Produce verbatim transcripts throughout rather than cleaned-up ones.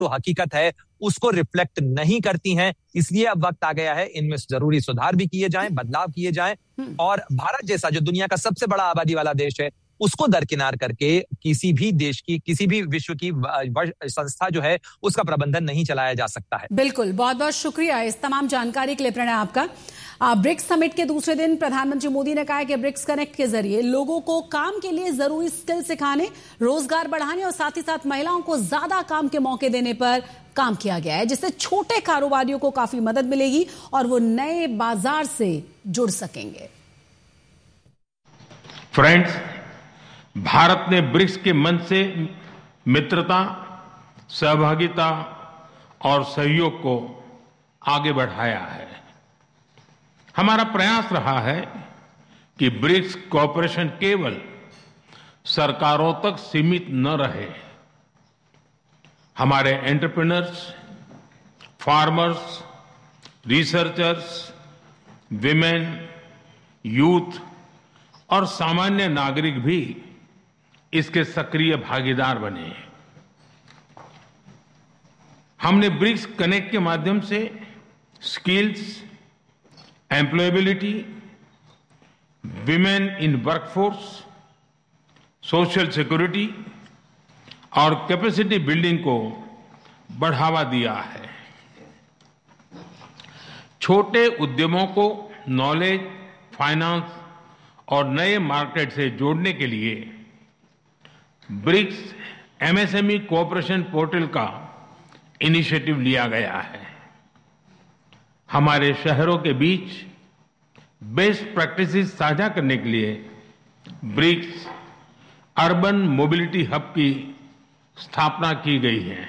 जो हकीकत है उसको रिफ्लेक्ट नहीं करती हैं। इसलिए अब वक्त आ गया है इनमें जरूरी सुधार भी किए जाएं, बदलाव किए जाएं और भारत जैसा जो दुनिया का सबसे बड़ा आबादी वाला देश है उसको दरकिनार करके किसी भी देश की, किसी भी विश्व की संस्था जो है उसका प्रबंधन नहीं चलाया जा सकता है। बिल्कुल, बहुत बहुत शुक्रिया इस तमाम जानकारी के लिए प्रणय आपका। ब्रिक्स समिट के दूसरे दिन प्रधानमंत्री मोदी ने कहा है कि ब्रिक्स कनेक्ट के जरिए लोगों को काम के लिए जरूरी स्किल सिखाने, रोजगार बढ़ाने और साथ ही साथ महिलाओं को ज्यादा काम के मौके देने पर काम किया गया है, जिससे छोटे कारोबारियों को काफी मदद मिलेगी और वो नए बाजार से जुड़ सकेंगे। फ्रेंड्स, भारत ने ब्रिक्स के मंच से मित्रता, सहभागिता और सहयोग को आगे बढ़ाया है। हमारा प्रयास रहा है कि ब्रिक्स कोऑपरेशन केवल सरकारों तक सीमित न रहे। हमारे entrepreneurs, farmers, researchers, women, youth और सामान्य नागरिक भी इसके सक्रिय भागीदार बने। हमने ब्रिक्स कनेक्ट के माध्यम से skills, employability, women in workforce, social security और कैपेसिटी बिल्डिंग को बढ़ावा दिया है। छोटे उद्यमों को नॉलेज, फाइनेंस और नए मार्केट से जोड़ने के लिए ब्रिक्स एमएसएमई कोऑपरेशन पोर्टल का इनिशिएटिव लिया गया है। हमारे शहरों के बीच बेस्ट प्रैक्टिसेस साझा करने के लिए ब्रिक्स अर्बन मोबिलिटी हब की स्थापना की गई है।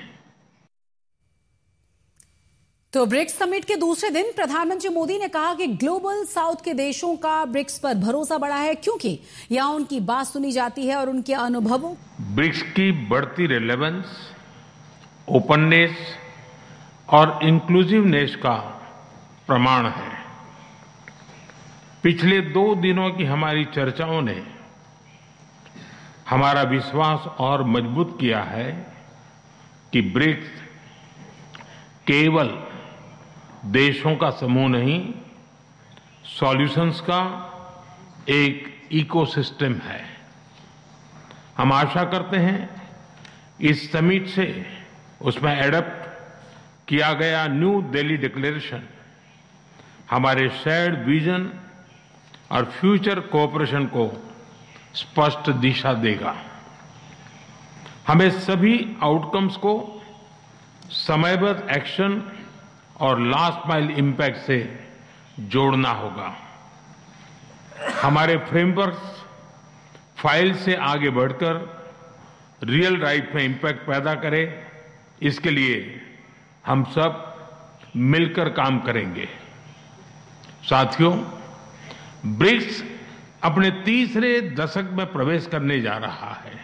तो ब्रिक्स समिट के दूसरे दिन प्रधानमंत्री मोदी ने कहा कि ग्लोबल साउथ के देशों का ब्रिक्स पर भरोसा बढ़ा है क्योंकि यहां उनकी बात सुनी जाती है और उनके अनुभवों। ब्रिक्स की बढ़ती रेलेवेंस, ओपननेस और इंक्लूसिवनेस का प्रमाण है। पिछले दो दिनों की हमारी चर्चाओं ने हमारा विश्वास और मजबूत किया है कि ब्रिक्स केवल देशों का समूह नहीं, सॉल्यूशंस का एक इकोसिस्टम है। हम आशा करते हैं इस समिट से उसमें एडप्ट किया गया न्यू दिल्ली डिक्लेरेशन हमारे शेयर्ड विजन और फ्यूचर कोऑपरेशन को स्पष्ट दिशा देगा। हमें सभी आउटकम्स को समयबद्ध एक्शन और लास्ट माइल इम्पैक्ट से जोड़ना होगा। हमारे फ्रेमवर्क फाइल से आगे बढ़कर रियल लाइफ में इम्पैक्ट पैदा करे, इसके लिए हम सब मिलकर काम करेंगे। साथियों, ब्रिक्स अपने तीसरे दशक में प्रवेश करने जा रहा है।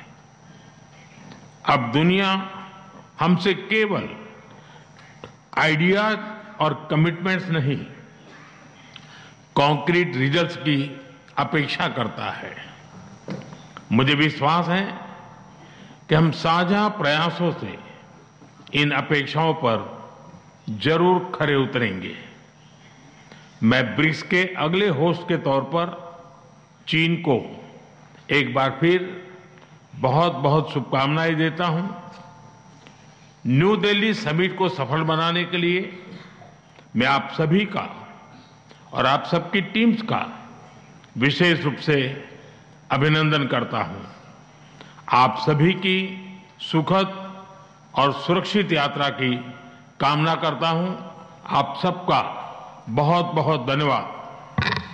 अब दुनिया हमसे केवल आइडियाज और कमिटमेंट्स नहीं, कॉन्क्रीट रिजल्ट्स की अपेक्षा करता है। मुझे विश्वास है कि हम साझा प्रयासों से इन अपेक्षाओं पर जरूर खरे उतरेंगे। मैं ब्रिक्स के अगले होस्ट के तौर पर चीन को एक बार फिर बहुत बहुत शुभकामनाएं देता हूं। न्यू दिल्ली समिट को सफल बनाने के लिए मैं आप सभी का और आप सबकी टीम्स का विशेष रूप से अभिनंदन करता हूं। आप सभी की सुखद और सुरक्षित यात्रा की कामना करता हूं। आप सबका बहुत बहुत धन्यवाद।